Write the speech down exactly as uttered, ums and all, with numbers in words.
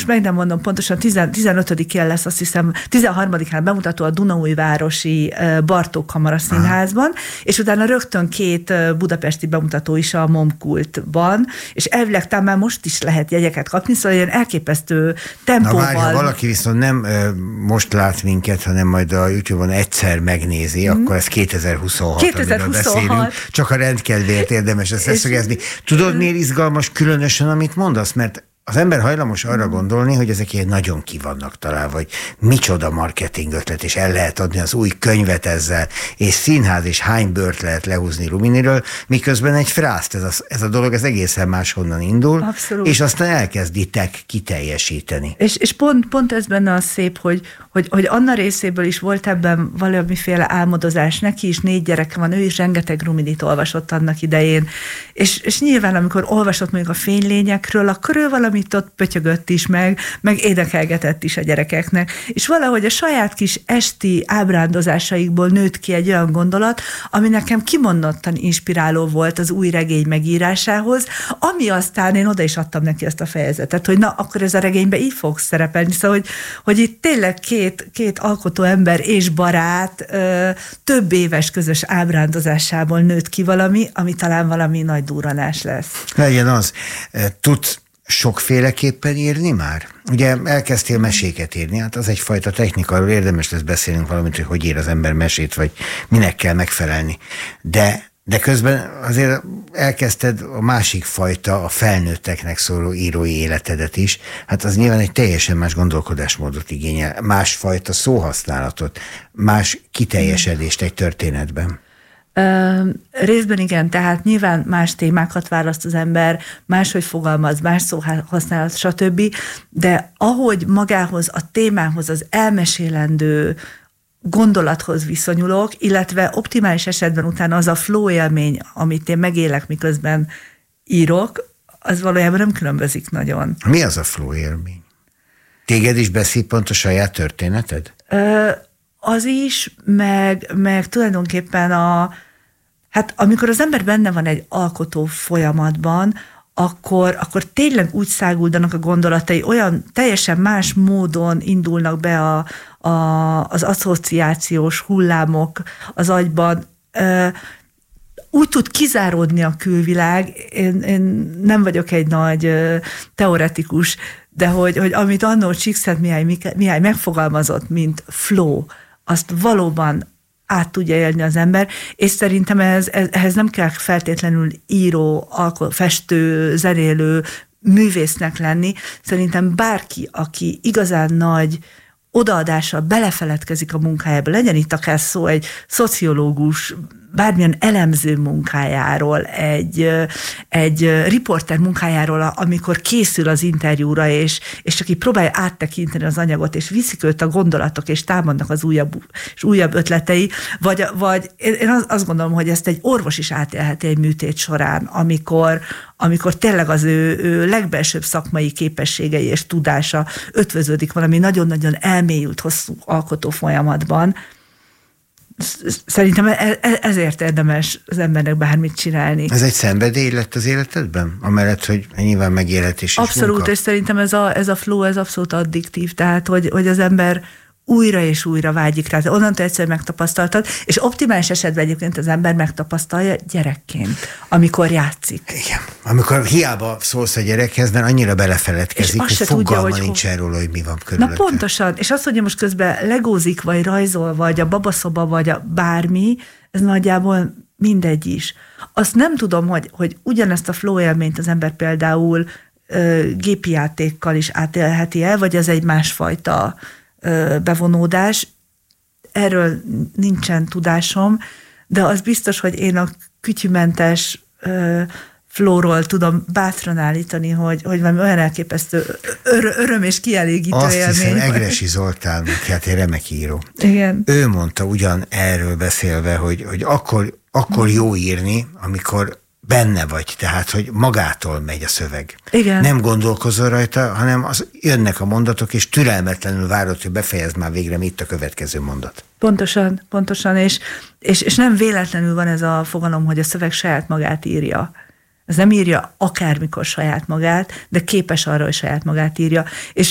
most meg nem mondom pontosan, tizenötödikén lesz, azt hiszem, tizenharmadikán bemutató a Dunaújvárosi Bartók Kamara Színházban, aha, és utána rögtön két budapesti bemutató is a Momkultban, és elvileg talán már most is lehet jegyeket kapni, szóval ilyen elképesztő tempóval. Na várja, valaki viszont nem most lát minket, hanem majd a YouTube-on egyszer megnézi, mm. akkor ez kétezer-huszonhat, kétezer-huszonhat. amiről beszélünk. Csak a rendkedvéért érdemes ezt leszögezni. Tudod, miért izgalmas különösen, amit mondasz? Mert az ember hajlamos arra gondolni, hogy ezek ilyen nagyon ki vannak találva, hogy micsoda marketing ötlet, és el lehet adni az új könyvet ezzel, és színház, és hány bört lehet lehúzni Ruminiről, miközben egy frászt, ez a, ez a dolog, ez egészen máshonnan indul, abszolút, és aztán elkezditek kiteljesíteni. És, és pont, pont ez benne a szép, hogy, hogy, hogy Anna részéből is volt ebben valamiféle álmodozás, neki is négy gyereke van, ő is rengeteg Ruminit olvasott annak idején, és, és nyilván, amikor olvasott mondjuk a fénylényekről, akkor ő valami amit ott pötyögött is meg, meg énekelgetett is a gyerekeknek. És valahogy a saját kis esti ábrándozásaikból nőtt ki egy olyan gondolat, ami nekem kimondottan inspiráló volt az új regény megírásához, ami aztán én oda is adtam neki ezt a fejezetet, hogy na, akkor ez a regényben így fog szerepelni. Szóval, hogy, hogy itt tényleg két, két alkotó ember és barát ö, több éves közös ábrándozásából nőtt ki valami, ami talán valami nagy durranás lesz. Legyen az. Tudsz sokféleképpen írni már? Ugye elkezdtél meséket írni, hát az egyfajta technika, arról érdemes lesz beszélnünk valamit, hogy hogy ír az ember mesét, vagy minek kell megfelelni. De, de közben azért elkezdted a másik fajta, a felnőtteknek szóló írói életedet is, hát az nyilván egy teljesen más gondolkodásmódot igényel, másfajta szóhasználatot, más kiteljesedést egy történetben. Uh, részben igen, tehát nyilván más témákat választ az ember, máshogy fogalmaz, más szóhasználat, stb., de ahogy magához, a témához, az elmesélendő gondolathoz viszonyulok, illetve optimális esetben utána az a flow élmény, amit én megélek, miközben írok, az valójában nem különbözik nagyon. Mi az a flow élmény? Téged is beszípont a saját történeted? Uh, az is, meg, meg tulajdonképpen a, hát amikor az ember benne van egy alkotó folyamatban, akkor, akkor tényleg úgy száguldanak a gondolatai, olyan teljesen más módon indulnak be a, a, az asszociációs hullámok az agyban, úgy tud kizáródni a külvilág, én, én nem vagyok egy nagy teoretikus, de hogy, hogy amit annó Csíkszentmihalyi Mihály megfogalmazott, mint flow, azt valóban át tudja élni az ember, és szerintem ez, ez, ehhez nem kell feltétlenül író, alkot, festő, zenélő, művésznek lenni. Szerintem bárki, aki igazán nagy odaadással belefeledkezik a munkájába, legyen itt akár szó egy szociológus, bármilyen elemző munkájáról, egy, egy riporter munkájáról, amikor készül az interjúra, és, és csak így próbálja áttekinteni az anyagot, és viszik őt a gondolatok, és támadnak az újabb, és újabb ötletei, vagy, vagy én azt gondolom, hogy ezt egy orvos is átélheti egy műtét során, amikor, amikor tényleg az ő, ő legbelsőbb szakmai képességei és tudása ötvöződik valami nagyon-nagyon elmélyült, hosszú alkotó folyamatban. Szerintem ezért érdemes az embernek bármit csinálni. Ez egy szenvedély lett az életedben? Amellett, hogy nyilván megélhetés és abszolút, munka? És szerintem ez a, ez a flow, ez abszolút addiktív, tehát hogy, hogy az ember újra és újra vágyik rá. Onnantól egyszer megtapasztaltad, és optimális esetben egyébként az ember megtapasztalja gyerekként, amikor játszik. Igen. Amikor hiába szólsz a gyerekhez, mert annyira belefeledkezik, hogy fogalma tudja, nincsen róla, hogy mi van körülötte. Na pontosan, és azt, hogy most közben legózik, vagy rajzol, vagy a babaszoba, vagy a bármi, ez nagyjából mindegy is. Azt nem tudom, hogy, hogy ugyanezt a flow élményt az ember például ö, gépi játékkal is átélheti el, vagy ez egy másfajta bevonódás. Erről nincsen tudásom, de az biztos, hogy én a kütyümentes flóról tudom bátran állítani, hogy, hogy valami olyan elképesztő ör- öröm és kielégítő azt élmény. Azt hiszem, Egressy Zoltán, hát egy remek író. Igen. Ő mondta ugyan erről beszélve, hogy, hogy akkor, akkor jó írni, amikor benne vagy, tehát, hogy magától megy a szöveg. Igen. Nem gondolkozol rajta, hanem az, jönnek a mondatok, és türelmetlenül várod, hogy befejezd már végre, mit a következő mondat. Pontosan, pontosan, és, és, és nem véletlenül van ez a fogalom, hogy a szöveg saját magát írja. Ez nem írja akármikor saját magát, de képes arra, hogy saját magát írja. És